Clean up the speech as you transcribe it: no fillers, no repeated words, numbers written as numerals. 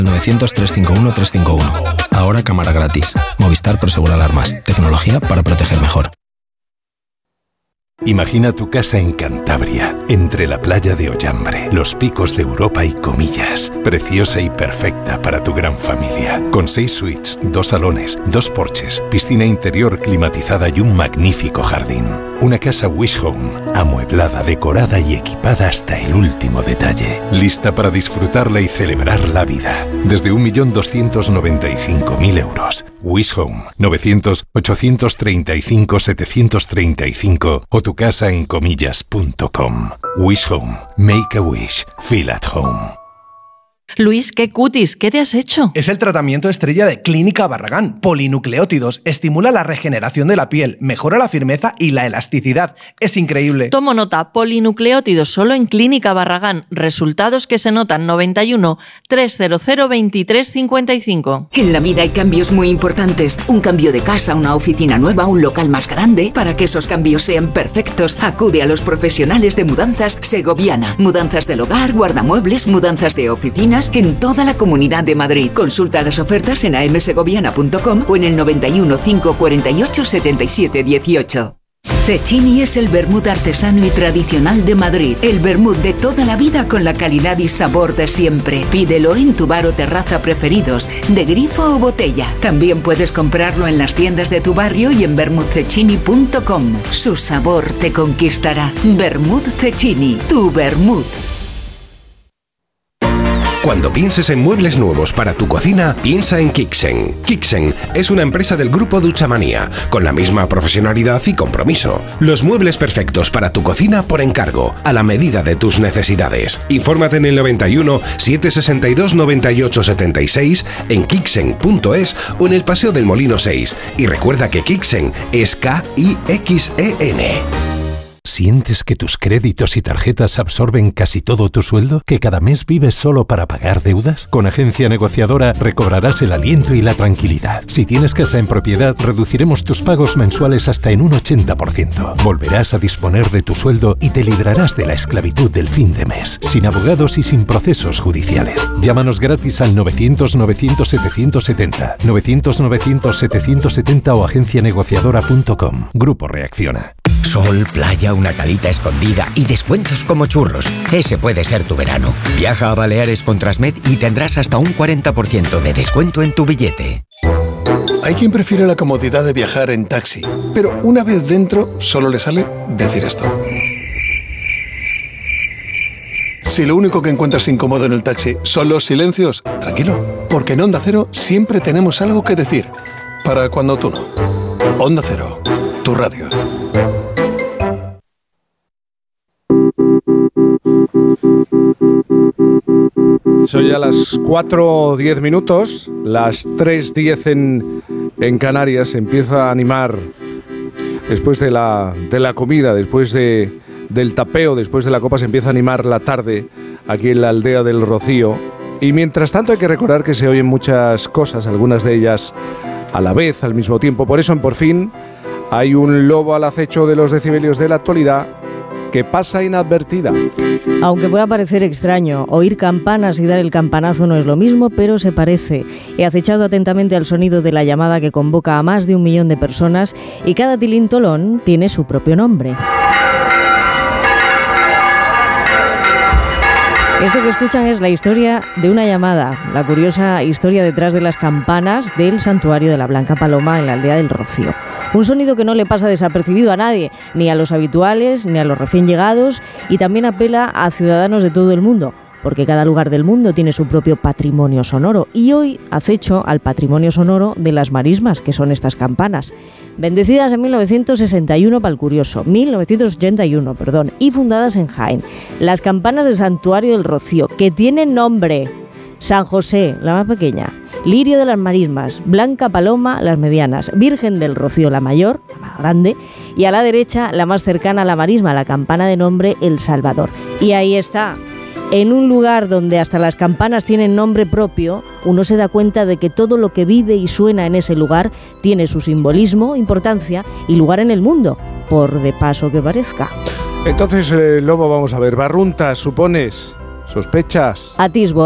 900-351-351. Ahora cámara gratis. Movistar Prosegura Alarmas. Tecnología para proteger mejor. Imagina tu casa en Cantabria, entre la playa de Ollambre, los picos de Europa y Comillas. Preciosa y perfecta para tu gran familia. Con 6 suites, 2 salones, 2 porches, piscina interior climatizada y un magnífico jardín. Una casa Wish Home, amueblada, decorada y equipada hasta el último detalle. Lista para disfrutarla y celebrar la vida. Desde 1.295.000 euros. Wish Home, 900-835-735 o tu casa en comillas.com. Wish Home. Make a wish. Feel at home. Luis, qué cutis, ¿qué te has hecho? Es el tratamiento estrella de Clínica Barragán. Polinucleótidos. Estimula la regeneración de la piel, mejora la firmeza y la elasticidad. Es increíble. Tomo nota. Polinucleótidos solo en Clínica Barragán. Resultados que se notan. 91 300 2355. En la vida hay cambios muy importantes. Un cambio de casa, una oficina nueva, un local más grande. Para que esos cambios sean perfectos, acude a los profesionales de Mudanzas Segoviana. Mudanzas del hogar, guardamuebles, mudanzas de oficinas en toda la Comunidad de Madrid. Consulta las ofertas en amsegoviana.com o en el 91 548 77 18. Cecchini es el vermut artesano y tradicional de Madrid. El vermut de toda la vida con la calidad y sabor de siempre. Pídelo en tu bar o terraza preferidos, de grifo o botella. También puedes comprarlo en las tiendas de tu barrio y en vermutcecchini.com. Su sabor te conquistará. Vermut Cecchini, tu vermut. Cuando pienses en muebles nuevos para tu cocina, piensa en Kixen. Kixen es una empresa del grupo Duchamanía, con la misma profesionalidad y compromiso. Los muebles perfectos para tu cocina por encargo, a la medida de tus necesidades. Infórmate en el 91 762 98 76, en kixen.es o en el Paseo del Molino 6. Y recuerda que Kixen es K-I-X-E-N. ¿Sientes que tus créditos y tarjetas absorben casi todo tu sueldo? ¿Que cada mes vives solo para pagar deudas? Con Agencia Negociadora recobrarás el aliento y la tranquilidad. Si tienes casa en propiedad, reduciremos tus pagos mensuales hasta en un 80%. Volverás a disponer de tu sueldo y te librarás de la esclavitud del fin de mes, sin abogados y sin procesos judiciales. Llámanos gratis al 900-900-770, 900-900-770 o agencianegociadora.com. Grupo Reacciona. Sol, playa, una calita escondida y descuentos como churros. Ese puede ser tu verano. Viaja a Baleares con Transmed y tendrás hasta un 40% de descuento en tu billete. Hay quien prefiere la comodidad de viajar en taxi, pero una vez dentro solo le sale decir esto. Si lo único que encuentras incómodo en el taxi son los silencios, tranquilo, porque en Onda Cero siempre tenemos algo que decir. Para cuando tú no. Onda Cero, tu radio. Son ya las 4:10, las 3:10 en Canarias. Empieza a animar después de la comida, después del tapeo, después de la copa, se empieza a animar la tarde aquí en la aldea del Rocío. Y mientras tanto hay que recordar que se oyen muchas cosas, algunas de ellas a la vez, al mismo tiempo. Por eso en Por Fin hay un lobo al acecho de los decibelios de la actualidad que pasa inadvertida. Aunque pueda parecer extraño, oír campanas y dar el campanazo no es lo mismo, pero se parece. He acechado atentamente al sonido de la llamada que convoca a más de 1 millón de personas y cada tilín-tolón tiene su propio nombre. Esto que escuchan es la historia de una llamada, la curiosa historia detrás de las campanas del santuario de la Blanca Paloma en la aldea del Rocío. Un sonido que no le pasa desapercibido a nadie, ni a los habituales, ni a los recién llegados, y también apela a ciudadanos de todo el mundo, porque cada lugar del mundo tiene su propio patrimonio sonoro. Y hoy acecho al patrimonio sonoro de las marismas, que son estas campanas. Bendecidas en 1981 para el curioso, 1981, perdón, y fundadas en Jaén. Las campanas del Santuario del Rocío, que tienen nombre: San José, la más pequeña; Lirio de las Marismas; Blanca Paloma, las medianas; Virgen del Rocío, la mayor, la más grande; y a la derecha, la más cercana a la marisma, la campana de nombre El Salvador. Y ahí está. En un lugar donde hasta las campanas tienen nombre propio, uno se da cuenta de que todo lo que vive y suena en ese lugar tiene su simbolismo, importancia y lugar en el mundo, por de paso que parezca. Entonces, Lobo, vamos a ver, barruntas, supones, sospechas. Atisbo.